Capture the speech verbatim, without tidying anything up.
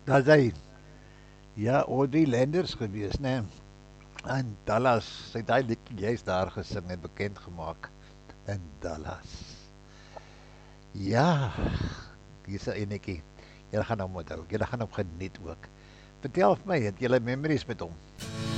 Daar's hy. Ja, Audrey Landers gewees, né? In Dallas. Sy het daai liedjie juist daar gesing en bekend gemaak in Dallas. Ja, hier's 'n enetjie. Julle gaan hom onthou. Julle gaan hom geniet ook. Vertel vir my, het julle memories met hom?